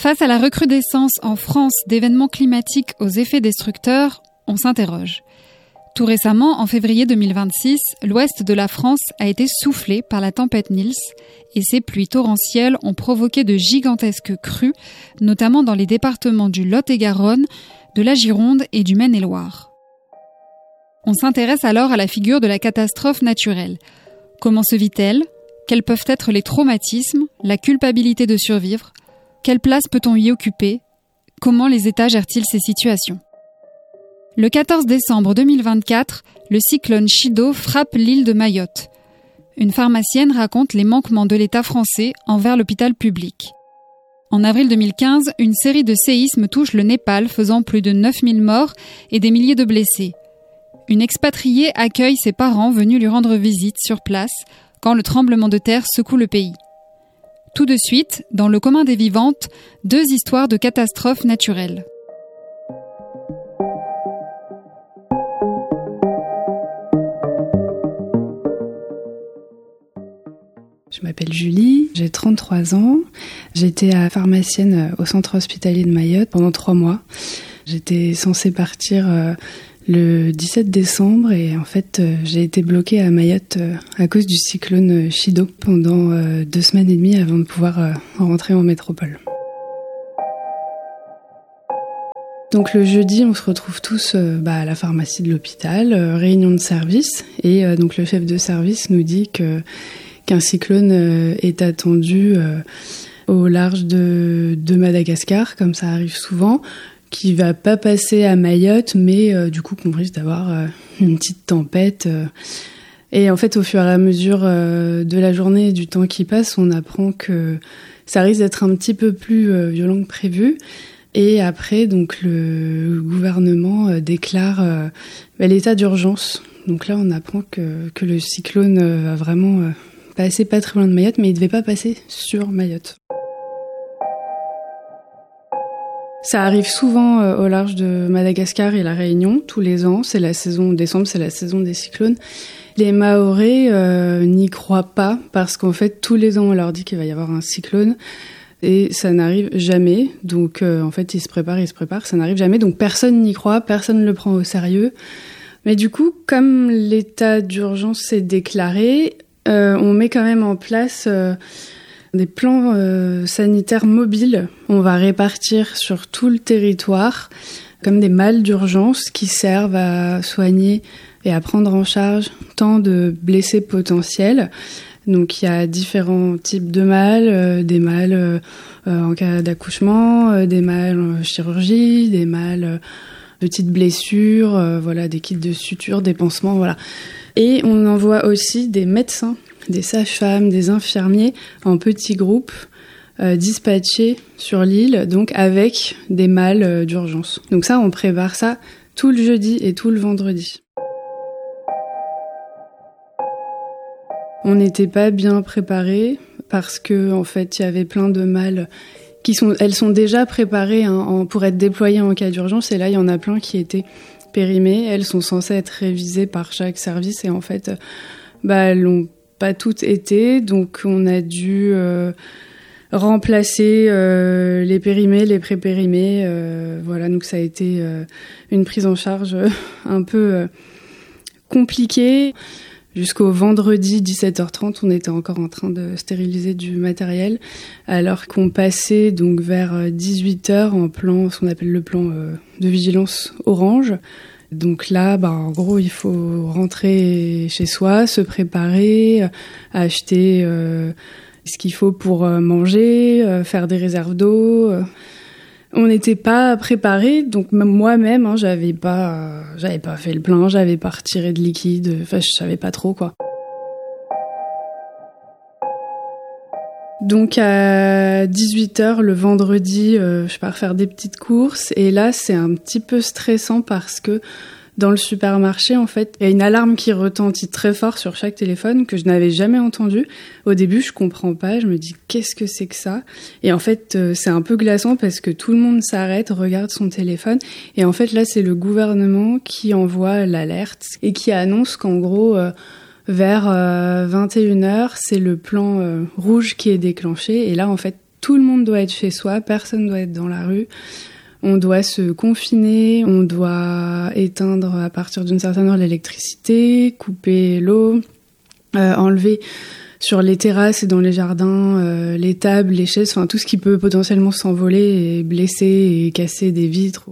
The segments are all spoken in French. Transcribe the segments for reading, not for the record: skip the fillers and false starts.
Face à la recrudescence en France d'événements climatiques aux effets destructeurs, on s'interroge. Tout récemment, en février 2026, l'ouest de la France a été soufflé par la tempête Nils et ces pluies torrentielles ont provoqué de gigantesques crues, notamment dans les départements du Lot-et-Garonne, de la Gironde et du Maine-et-Loire. On s'intéresse alors à la figure de la catastrophe naturelle. Comment se vit-elle ? Quels peuvent être les traumatismes, la culpabilité de survivre ? Quelle place peut-on y occuper ? Comment les États gèrent-ils ces situations ? Le 14 décembre 2024, le cyclone Chido frappe l'île de Mayotte. Une pharmacienne raconte les manquements de l'État français envers l'hôpital public. En avril 2015, une série de séismes touche le Népal, faisant plus de 9000 morts et des milliers de blessés. Une expatriée accueille ses parents venus lui rendre visite sur place quand le tremblement de terre secoue le pays. Tout de suite, dans le commun des vivantes, 2 histoires de catastrophes naturelles. Je m'appelle Julie, j'ai 33 ans. J'étais pharmacienne au centre hospitalier de Mayotte pendant 3 mois. J'étais censée partir le 17 décembre et en fait j'ai été bloquée à Mayotte à cause du cyclone Chido pendant 2 semaines et demie avant de pouvoir rentrer en métropole. Donc le jeudi, on se retrouve tous à la pharmacie de l'hôpital, réunion de service, et donc le chef de service nous dit qu'un cyclone est attendu au large de Madagascar, comme ça arrive souvent, qui va pas passer à Mayotte, mais du coup qu'on risque d'avoir une petite tempête. Et en fait, au fur et à mesure de la journée et du temps qui passe, on apprend que ça risque d'être un petit peu plus violent que prévu. Et après, donc le gouvernement déclare l'état d'urgence. Donc là, on apprend que le cyclone va vraiment passer pas très loin de Mayotte, mais il devait pas passer sur Mayotte. Ça arrive souvent au large de Madagascar et la Réunion, tous les ans. C'est la saison, décembre, c'est la saison des cyclones. Les Mahorais n'y croient pas parce qu'en fait, tous les ans, on leur dit qu'il va y avoir un cyclone et ça n'arrive jamais. Donc, en fait, ils se préparent, ça n'arrive jamais. Donc, personne n'y croit, personne ne le prend au sérieux. Mais du coup, comme l'état d'urgence s'est déclaré, on met quand même en place des plans sanitaires mobiles. On va répartir sur tout le territoire comme des malles d'urgence qui servent à soigner et à prendre en charge tant de blessés potentiels. Donc il y a différents types de malles, des malles en cas d'accouchement, des malles en chirurgie, des malles de petites blessures, des kits de suture, des pansements, voilà. Et on envoie aussi des médecins, des sages-femmes, des infirmiers en petits groupes dispatchés sur l'île, donc avec des malles d'urgence. Donc ça, on prépare ça tout le jeudi et tout le vendredi. On n'était pas bien préparés parce que en fait, il y avait plein de malles elles sont déjà préparées pour être déployées en cas d'urgence, et là, il y en a plein qui étaient périmées. Elles sont censées être révisées par chaque service et en fait, elles l'ont pas toutes été, donc on a dû remplacer les périmés, les pré-périmés, donc ça a été une prise en charge un peu compliquée. Jusqu'au vendredi 17h30, on était encore en train de stériliser du matériel, alors qu'on passait donc vers 18h en plan, ce qu'on appelle le plan de vigilance orange. Donc là, en gros, il faut rentrer chez soi, se préparer, acheter ce qu'il faut pour manger, faire des réserves d'eau. On n'était pas préparés, donc moi-même, j'avais pas fait le plein, j'avais pas retiré de liquide, je savais pas trop quoi. Donc à 18h le vendredi, je pars faire des petites courses et là c'est un petit peu stressant parce que dans le supermarché, en fait, il y a une alarme qui retentit très fort sur chaque téléphone que je n'avais jamais entendue. Au début, je comprends pas, je me dis qu'est-ce que c'est que ça ? Et en fait, c'est un peu glaçant parce que tout le monde s'arrête, regarde son téléphone. Et en fait, là, c'est le gouvernement qui envoie l'alerte et qui annonce qu'en gros, vers 21h, c'est le plan rouge qui est déclenché. Et là, en fait, tout le monde doit être chez soi, personne doit être dans la rue. On doit se confiner, on doit éteindre à partir d'une certaine heure l'électricité, couper l'eau, enlever sur les terrasses et dans les jardins les tables, les chaises, enfin tout ce qui peut potentiellement s'envoler et blesser et casser des vitres.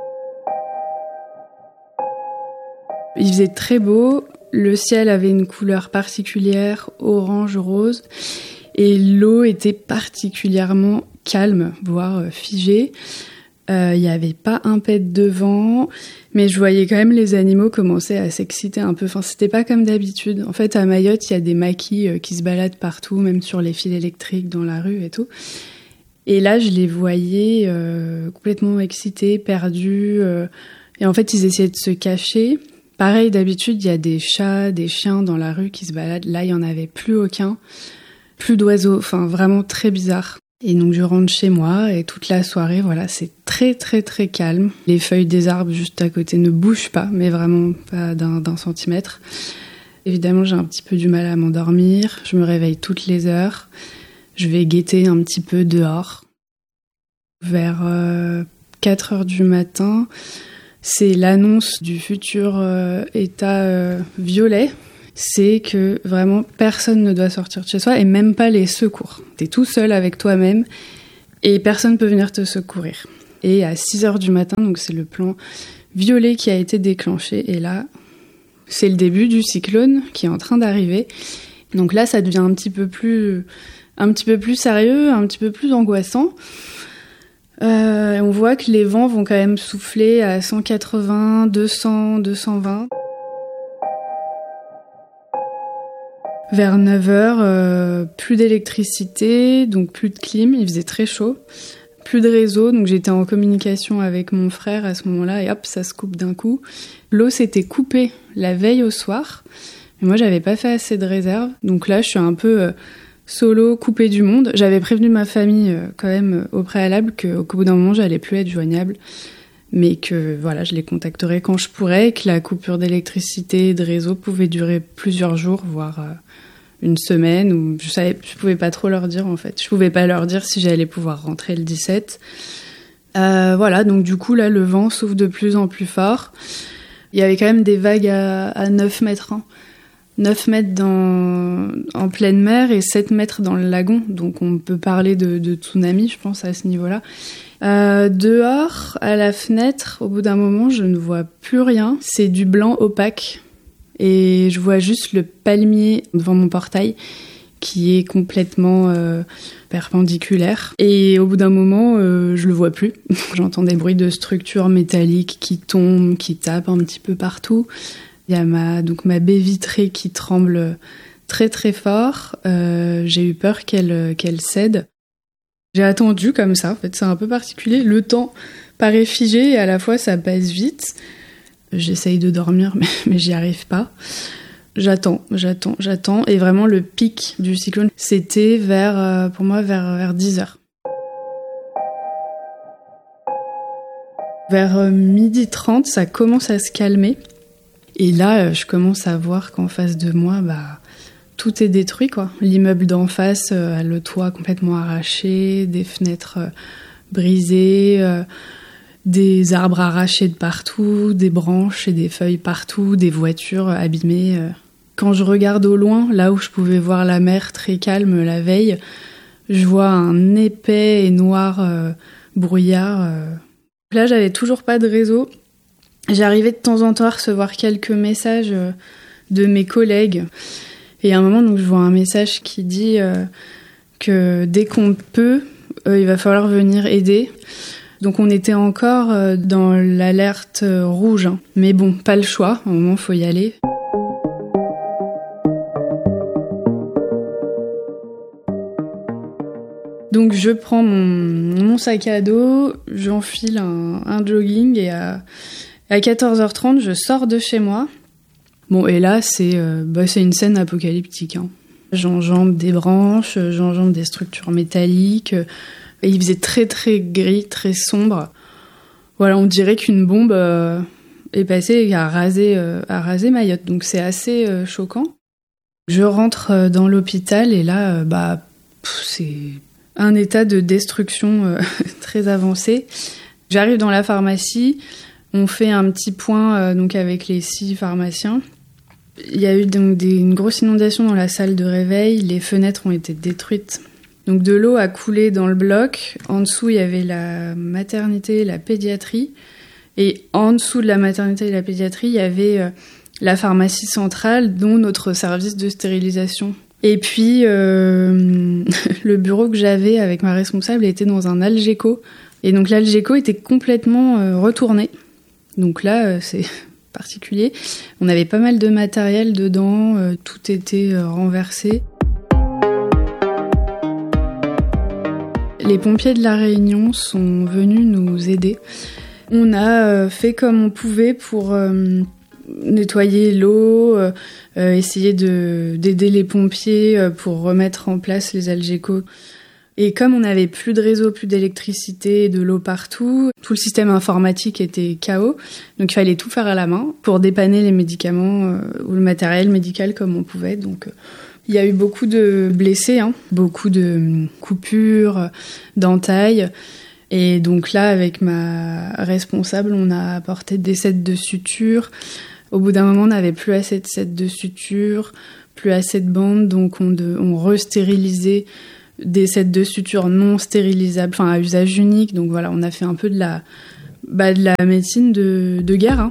Il faisait très beau, le ciel avait une couleur particulière, orange-rose, et l'eau était particulièrement calme, voire figée. Il n'y avait pas un pet de vent, mais je voyais quand même les animaux commencer à s'exciter un peu. Enfin, c'était pas comme d'habitude. En fait, à Mayotte, il y a des maquis qui se baladent partout, même sur les fils électriques, dans la rue et tout. Et là, je les voyais complètement excités, perdus. Et en fait, ils essayaient de se cacher. Pareil, d'habitude, il y a des chats, des chiens dans la rue qui se baladent. Là, il n'y en avait plus aucun. Plus d'oiseaux. Enfin, vraiment très bizarre. Et donc je rentre chez moi et toute la soirée, voilà, c'est très très très calme. Les feuilles des arbres juste à côté ne bougent pas, mais vraiment pas d'un centimètre. Évidemment, j'ai un petit peu du mal à m'endormir. Je me réveille toutes les heures. Je vais guetter un petit peu dehors. Vers 4 heures du matin, c'est l'annonce du futur état violet. C'est que vraiment personne ne doit sortir de chez soi et même pas les secours. T'es tout seul avec toi-même et personne peut venir te secourir. Et à 6 heures du matin, donc c'est le plan violet qui a été déclenché et là, c'est le début du cyclone qui est en train d'arriver. Donc là, ça devient un petit peu plus sérieux, un petit peu plus angoissant. On voit que les vents vont quand même souffler à 180, 200, 220. Vers 9h, plus d'électricité, donc plus de clim, il faisait très chaud. Plus de réseau, donc j'étais en communication avec mon frère à ce moment-là, et hop, ça se coupe d'un coup. L'eau s'était coupée la veille au soir, mais moi j'avais pas fait assez de réserve, donc là je suis un peu solo, coupée du monde. J'avais prévenu ma famille quand même au préalable qu'au bout d'un moment j'allais plus être joignable, mais que voilà, je les contacterais quand je pourrais, et que la coupure d'électricité et de réseau pouvait durer plusieurs jours, voire une semaine, où je pouvais pas trop leur dire en fait. Je pouvais pas leur dire si j'allais pouvoir rentrer le 17. Voilà, donc du coup là le vent souffle de plus en plus fort. Il y avait quand même des vagues à 9 mètres. 9 mètres en pleine mer et 7 mètres dans le lagon. Donc on peut parler de tsunami, je pense, à ce niveau-là. Dehors, à la fenêtre, au bout d'un moment, je ne vois plus rien. C'est du blanc opaque. Et je vois juste le palmier devant mon portail qui est complètement perpendiculaire. Et au bout d'un moment, je le vois plus. J'entends des bruits de structures métalliques qui tombent, qui tapent un petit peu partout. Il y a ma baie vitrée qui tremble très très fort. J'ai eu peur qu'elle cède. J'ai attendu comme ça, en fait, c'est un peu particulier. Le temps paraît figé et à la fois ça passe vite. J'essaye de dormir, mais j'y arrive pas. J'attends. Et vraiment, le pic du cyclone, c'était pour moi, vers 10 heures. Vers 12h30, ça commence à se calmer. Et là, je commence à voir qu'en face de moi, tout est détruit, quoi. L'immeuble d'en face a le toit complètement arraché, des fenêtres brisées, des arbres arrachés de partout, des branches et des feuilles partout, des voitures abîmées. Quand je regarde au loin, là où je pouvais voir la mer très calme la veille, je vois un épais et noir brouillard. Là, j'avais toujours pas de réseau. J'arrivais de temps en temps à recevoir quelques messages de mes collègues. Et à un moment, donc, je vois un message qui dit que dès qu'on peut, il va falloir venir aider. Donc on était encore dans l'alerte rouge. Mais bon, pas le choix. À un moment, il faut y aller. Donc je prends mon sac à dos, j'enfile un jogging et à 14h30, je sors de chez moi. Bon, et là, c'est une scène apocalyptique. J'enjambe des branches, j'enjambe des structures métalliques. Et il faisait très très gris, très sombre. Voilà, on dirait qu'une bombe est passée et a rasé Mayotte. Donc c'est assez choquant. Je rentre dans l'hôpital et là, c'est un état de destruction très avancé. J'arrive dans la pharmacie, on fait un petit point donc avec les 6 pharmaciens. Il y a eu donc une grosse inondation dans la salle de réveil, les fenêtres ont été détruites. Donc de l'eau a coulé dans le bloc, en dessous il y avait la maternité et la pédiatrie, et en dessous de la maternité et la pédiatrie il y avait la pharmacie centrale, dont notre service de stérilisation. Et puis le bureau que j'avais avec ma responsable était dans un Algeco, et donc l'Algeco était complètement retourné. Donc là c'est particulier. On avait pas mal de matériel dedans, tout était renversé. Les pompiers de La Réunion sont venus nous aider. On a fait comme on pouvait pour nettoyer l'eau, essayer d'aider les pompiers pour remettre en place les Algeco. Et comme on n'avait plus de réseau, plus d'électricité, de l'eau partout, tout le système informatique était KO. Donc il fallait tout faire à la main pour dépanner les médicaments ou le matériel médical comme on pouvait. Donc il y a eu beaucoup de blessés, beaucoup de coupures, d'entailles. Et donc là, avec ma responsable, on a apporté des sets de suture. Au bout d'un moment, on n'avait plus assez de sets de suture, plus assez de bandes, donc on restérilisait des sets de suture non stérilisables, enfin à usage unique. Donc voilà, on a fait un peu de la médecine de guerre.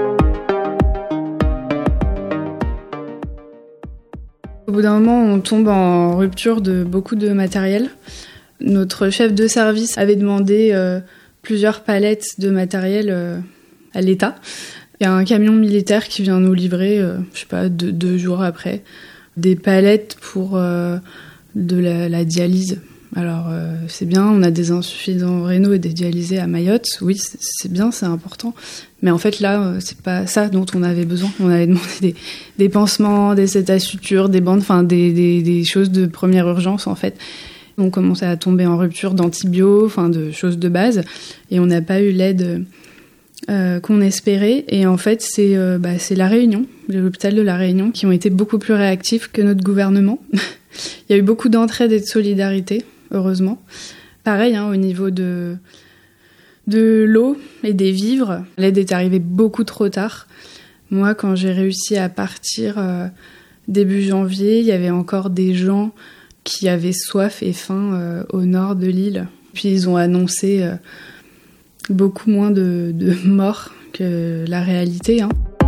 Au bout d'un moment, on tombe en rupture de beaucoup de matériel. Notre chef de service avait demandé plusieurs palettes de matériel à l'État. Il y a un camion militaire qui vient nous livrer, deux jours après, des palettes pour de la dialyse. Alors c'est bien, on a des insuffisants rénaux et des dialysés à Mayotte, oui c'est bien, c'est important, mais en fait là c'est pas ça dont on avait besoin. On avait demandé des pansements, des sets à suture, des bandes, enfin des choses de première urgence en fait. On commençait à tomber en rupture d'antibio, enfin de choses de base, et on n'a pas eu l'aide qu'on espérait. Et en fait c'est La Réunion, l'hôpital de La Réunion, qui ont été beaucoup plus réactifs que notre gouvernement. Il y a eu beaucoup d'entraide et de solidarité, heureusement. Pareil, au niveau de l'eau et des vivres, l'aide est arrivée beaucoup trop tard. Moi, quand j'ai réussi à partir début janvier, il y avait encore des gens qui avaient soif et faim au nord de l'île. Puis ils ont annoncé beaucoup moins de morts que la réalité.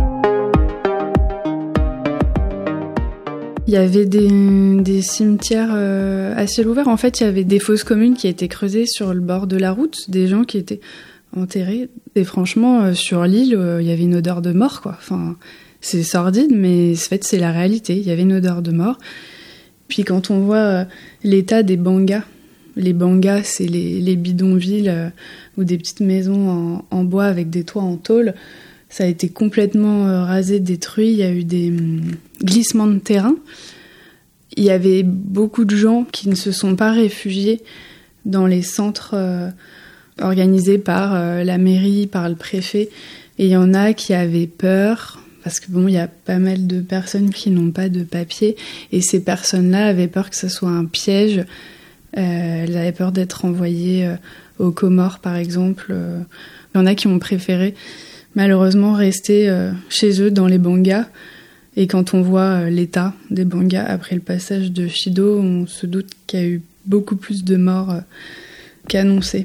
Il y avait des cimetières à ciel ouvert. En fait, il y avait des fosses communes qui étaient creusées sur le bord de la route, des gens qui étaient enterrés. Et franchement, sur l'île, il y avait une odeur de mort, quoi. Enfin, c'est sordide, mais en fait, c'est la réalité. Il y avait une odeur de mort. Puis quand on voit l'état des bangas, les bangas, c'est les bidonvilles ou des petites maisons en bois avec des toits en tôle. Ça a été complètement rasé, détruit. Il y a eu des glissements de terrain. Il y avait beaucoup de gens qui ne se sont pas réfugiés dans les centres organisés par la mairie, par le préfet. Et il y en a qui avaient peur, parce que il y a pas mal de personnes qui n'ont pas de papier. Et ces personnes-là avaient peur que ce soit un piège. Elles avaient peur d'être envoyées aux Comores, par exemple. Il y en a qui ont préféré malheureusement rester chez eux dans les bangas. Et quand on voit l'état des bangas après le passage de Chido, on se doute qu'il y a eu beaucoup plus de morts qu'annoncé.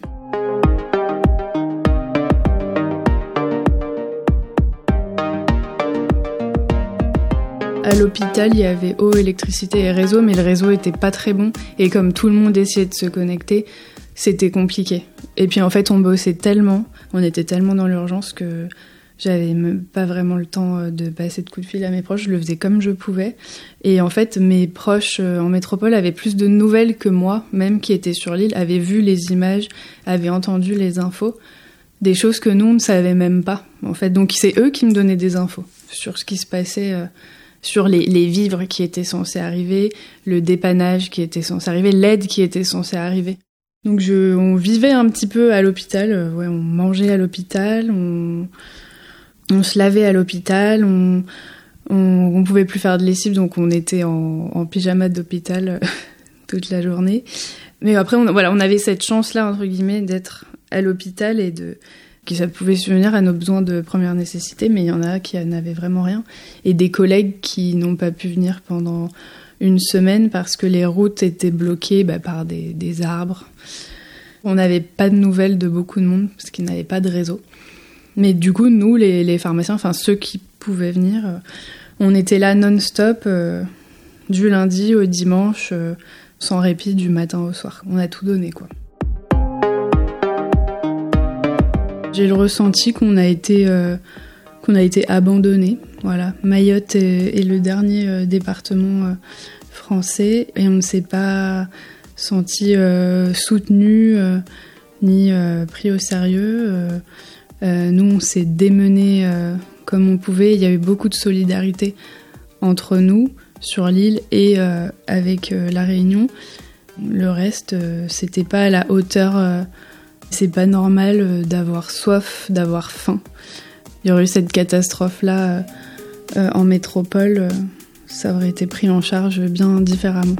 À l'hôpital, il y avait eau, électricité et réseau, mais le réseau était pas très bon. Et comme tout le monde essayait de se connecter, c'était compliqué. Et puis en fait, on bossait tellement, on était tellement dans l'urgence que j'avais même pas vraiment le temps de passer de coups de fil à mes proches. Je le faisais comme je pouvais. Et en fait, mes proches en métropole avaient plus de nouvelles que moi, même qui étaient sur l'île, avaient vu les images, avaient entendu les infos, des choses que nous, on ne savait même pas. En fait, donc c'est eux qui me donnaient des infos sur ce qui se passait, sur les vivres qui étaient censés arriver, le dépannage qui était censé arriver, l'aide qui était censée arriver. Donc on vivait un petit peu à l'hôpital, on mangeait à l'hôpital, on se lavait à l'hôpital, on pouvait plus faire de lessive, donc on était en pyjama d'hôpital toute la journée. Mais après, on avait cette chance-là, entre guillemets, d'être à l'hôpital et que ça pouvait subvenir à nos besoins de première nécessité, mais il y en a qui n'avaient vraiment rien. Et des collègues qui n'ont pas pu venir pendant une semaine parce que les routes étaient bloquées par des arbres. On n'avait pas de nouvelles de beaucoup de monde parce qu'ils n'avaient pas de réseau. Mais du coup, nous, les pharmaciens, enfin ceux qui pouvaient venir, on était là non-stop du lundi au dimanche, sans répit du matin au soir. On a tout donné, quoi. J'ai le ressenti qu'on a été abandonné. Voilà. Mayotte est le dernier département français et on ne s'est pas senti soutenu ni pris au sérieux. Nous, on s'est démenés comme on pouvait. Il y a eu beaucoup de solidarité entre nous sur l'île et avec La Réunion. Le reste, c'était pas à la hauteur. C'est pas normal d'avoir soif, d'avoir faim. Il y aurait eu cette catastrophe-là en métropole, ça aurait été pris en charge bien différemment.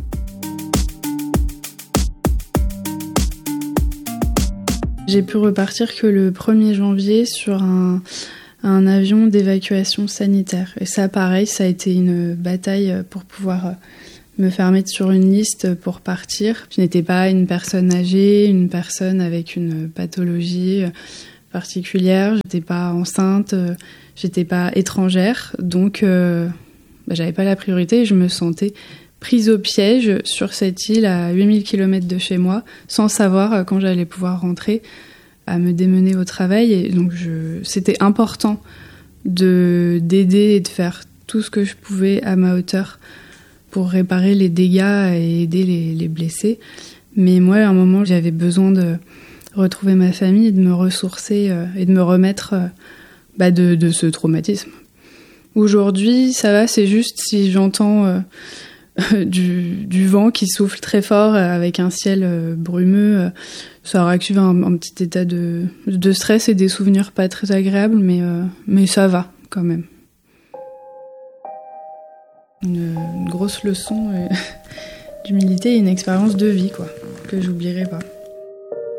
J'ai pu repartir que le 1er janvier sur un avion d'évacuation sanitaire. Et ça, pareil, ça a été une bataille pour pouvoir me faire mettre sur une liste pour partir. Je n'étais pas une personne âgée, une personne avec une pathologie particulière. J'étais pas enceinte, j'étais pas étrangère. Donc, j'avais pas la priorité et je me sentais prise au piège sur cette île à 8000 km de chez moi, sans savoir quand j'allais pouvoir rentrer, à me démener au travail. Et donc, c'était important d'aider et de faire tout ce que je pouvais à ma hauteur pour réparer les dégâts et aider les blessés. Mais moi, à un moment, j'avais besoin de retrouver ma famille et de me ressourcer et de me remettre de ce traumatisme. Aujourd'hui, ça va, c'est juste si j'entends du vent qui souffle très fort avec un ciel brumeux, ça réactive un petit état de stress et des souvenirs pas très agréables, mais ça va quand même. Une grosse leçon d'humilité et une expérience de vie, quoi, que j'oublierai pas.